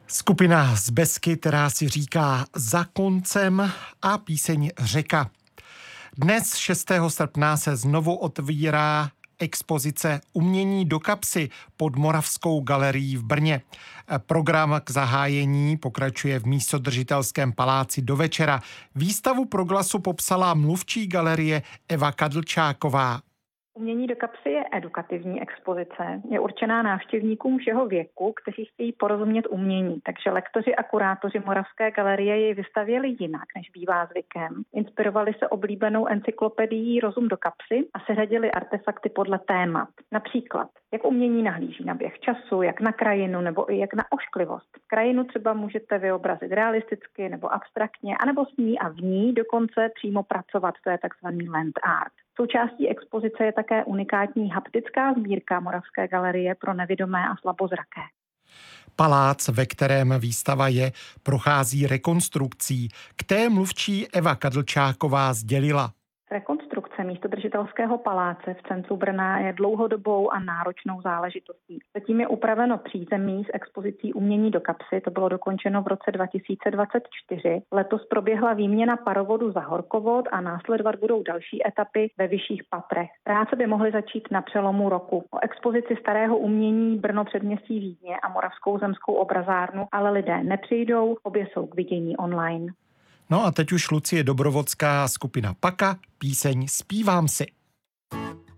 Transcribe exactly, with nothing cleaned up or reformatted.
Skupina z Besky, která si říká Za koncem, a píseň Řeka. Dnes šestého srpna se znovu otvírá expozice Umění do kapsy pod Moravskou galerií v Brně. Program k zahájení pokračuje v místodržitelském paláci do večera. Výstavu Proglasu popsala mluvčí galerie Eva Kadlčáková. Umění do kapsy je edukativní expozice. Je určená návštěvníkům všeho věku, kteří chtějí porozumět umění. Takže lektoři a kurátoři Moravské galerie ji vystavěli jinak, než bývá zvykem. Inspirovali se oblíbenou encyklopedií Rozum do kapsy a seřadili artefakty podle témat. Například, jak umění nahlíží na běh času, jak na krajinu nebo i jak na ošklivost. Krajinu třeba můžete vyobrazit realisticky nebo abstraktně, anebo s ní a v ní dokonce přímo pracovat. To je takzvaný land art. Součástí expozice je také unikátní haptická sbírka Moravské galerie pro nevidomé a slabozraké. Palác, ve kterém výstava je, prochází rekonstrukcí. K té mluvčí Eva Kadlčáková sdělila. Rekonstrukce místodržitelského paláce v centru Brna je dlouhodobou a náročnou záležitostí. Zatím je upraveno přízemí s expozicí Umění do kapsy, to bylo dokončeno v roce dva tisíce dvacet čtyři. Letos proběhla výměna parovodu za horkovod a následovat budou další etapy ve vyšších patrech. Práce by mohly začít na přelomu roku. O expozici starého umění Brno předměstí Vídně a Moravskou zemskou obrazárnu ale lidé nepřijdou, obě jsou k vidění online. No a teď už Lucie Dobrovodská, skupina Paka, píseň Zpívám si.